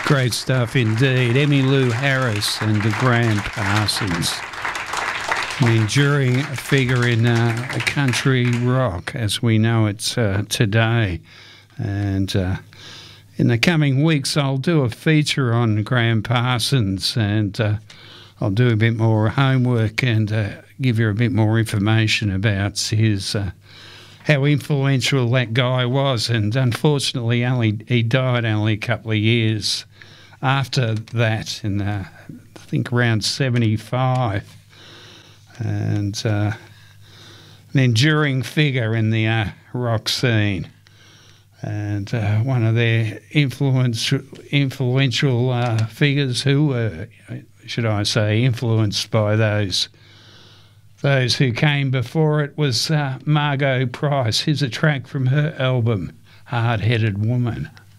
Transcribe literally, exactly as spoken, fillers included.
Great stuff indeed. Emmylou Harris and the Graham Parsons. An enduring figure in uh, country rock as we know it uh, today. And uh, in the coming weeks, I'll do a feature on Graham Parsons, and uh, I'll do a bit more homework and uh, give you a bit more information about his uh, how influential that guy was. And unfortunately, only he died only a couple of years after that, in uh, I think around seventy-five. And uh, an enduring figure in the uh, rock scene. And uh, one of their influence, influential uh, figures who were, should I say, influenced by those those who came before it was uh, Margot Price. Here's a track from her album, Hard-Headed Woman.